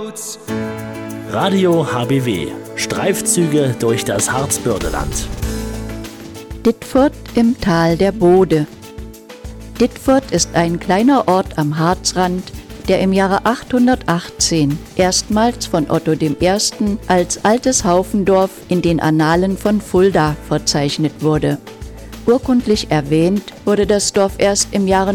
Radio HBW. Streifzüge durch das Harzbürdeland. Dittfurt im Tal der Bode. Dittfurt ist ein kleiner Ort am Harzrand, der im Jahre 818 erstmals von Otto I. als altes Haufendorf in den Annalen von Fulda verzeichnet wurde. Urkundlich erwähnt wurde das Dorf erst im Jahre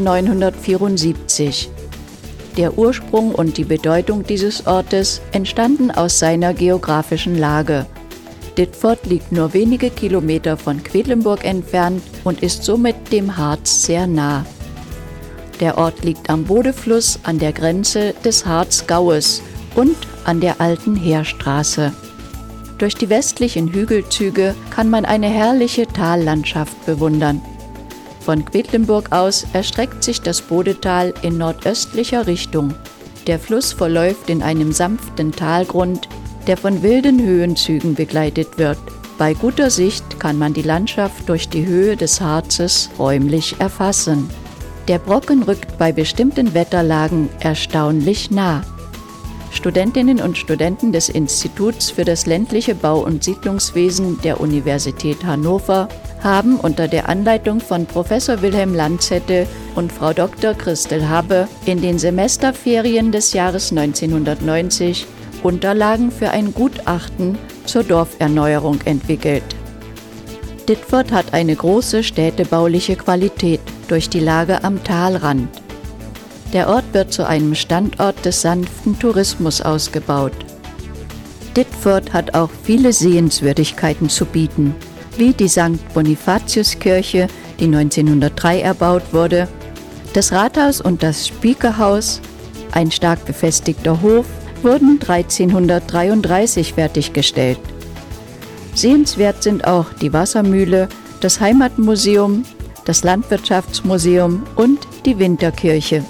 974. Der Ursprung und die Bedeutung dieses Ortes entstanden aus seiner geografischen Lage. Dittfurt liegt nur wenige Kilometer von Quedlinburg entfernt und ist somit dem Harz sehr nah. Der Ort liegt am Bodefluss an der Grenze des Harzgaues und an der alten Heerstraße. Durch die westlichen Hügelzüge kann man eine herrliche Tallandschaft bewundern. Von Quedlinburg aus erstreckt sich das Bodetal in nordöstlicher Richtung. Der Fluss verläuft in einem sanften Talgrund, der von wilden Höhenzügen begleitet wird. Bei guter Sicht kann man die Landschaft durch die Höhe des Harzes räumlich erfassen. Der Brocken rückt bei bestimmten Wetterlagen erstaunlich nah. Studentinnen und Studenten des Instituts für das ländliche Bau- und Siedlungswesen der Universität Hannover haben unter der Anleitung von Professor Wilhelm Lanzette und Frau Dr. Christel Habbe in den Semesterferien des Jahres 1990 Unterlagen für ein Gutachten zur Dorferneuerung entwickelt. Dittfurt hat eine große städtebauliche Qualität durch die Lage am Talrand. Der Ort wird zu einem Standort des sanften Tourismus ausgebaut. Dittfurt hat auch viele Sehenswürdigkeiten zu bieten, wie die St. Bonifatiuskirche, die 1903 erbaut wurde, das Rathaus und das Spiekerhaus, ein stark befestigter Hof, wurden 1333 fertiggestellt. Sehenswert sind auch die Wassermühle, das Heimatmuseum, das Landwirtschaftsmuseum und die Winterkirche.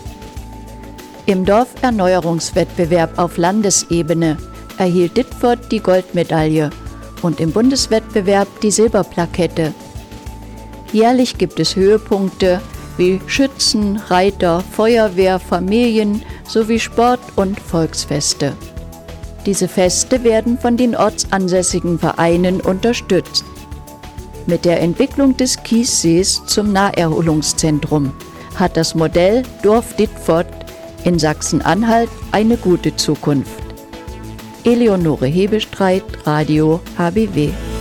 Im Dorferneuerungswettbewerb auf Landesebene erhielt Dittfurt die Goldmedaille und im Bundeswettbewerb die Silberplakette. Jährlich gibt es Höhepunkte wie Schützen, Reiter, Feuerwehr, Familien sowie Sport- und Volksfeste. Diese Feste werden von den ortsansässigen Vereinen unterstützt. Mit der Entwicklung des Kiessees zum Naherholungszentrum hat das Modell Dorf Dittfurt in Sachsen-Anhalt eine gute Zukunft. Eleonore Hebestreit, Radio HBW.